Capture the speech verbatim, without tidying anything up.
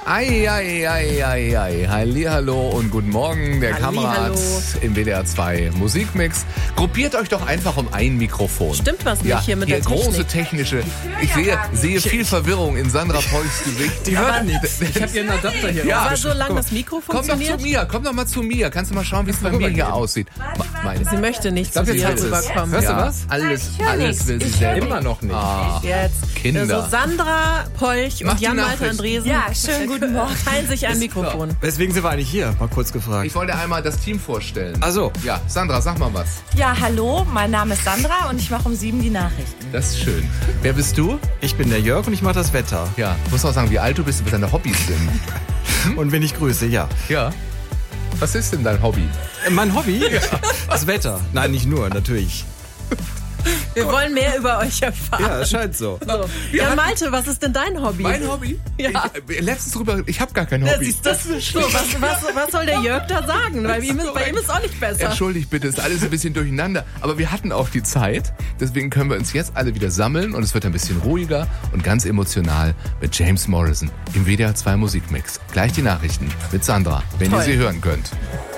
Ei, ei, ei, ei, ei. Hallihallo und guten Morgen, der Kamerad im W D R zwei Musikmix. Gruppiert euch doch einfach um ein Mikrofon. Stimmt was nicht ja, hier mit hier der Technik. große technische. Ich sehe, sehe viel Verwirrung in Sandra Polchs Gesicht. Die hört nichts. Ich habe ihren Adapter hier. Ja, Aber solange das Mikro komm doch funktioniert. zu mir, komm doch mal zu mir. Kannst du mal schauen, wie es bei mir hier aussieht? Meine. Sie möchte nicht zu Darf dir jetzt alles. rüberkommen. Hörst du Ja, was? alles, hör alles nichts. will sie Ich hör selber. Immer noch nicht. Ah, Jetzt. Kinder. Also Sandra Polch Mach und die Jan-Malte Nachricht. Andresen Ja, schönen guten Morgen. teilen sich ein Mikrofon. Weswegen sind wir eigentlich hier? Mal kurz gefragt. Ich wollte einmal das Team vorstellen. Ach so. Ja, Sandra, sag mal was. Ja, hallo, mein Name ist Sandra und ich mache um sieben die Nachrichten. Das ist schön. Wer bist du? Ich bin der Jörg und ich mache das Wetter. Ja, muss auch sagen, wie alt du bist und was deine Hobbys sind. Und wenn ich grüße, ja. Ja. Was ist denn dein Hobby? Äh, Mein Hobby? Das Wetter. Nein, nicht nur, natürlich. Wir wollen mehr über euch erfahren. Ja, es scheint so. So. Jan-Malte, was ist denn dein Hobby? Mein Hobby? Ja. Ich, äh, letztens drüber, ich habe gar kein Ja, Hobby. siehst du? So, was, was, was soll der Jörg da sagen? Weil ihm ist, bei ihm ist auch nicht besser. Entschuldigt bitte, ist alles ein bisschen durcheinander. Aber wir hatten auch die Zeit. Deswegen können wir uns jetzt alle wieder sammeln. Und es wird ein bisschen ruhiger und ganz emotional mit James Morrison im W D R zwei Musikmix. Gleich die Nachrichten mit Sandra, wenn Toll. ihr sie hören könnt.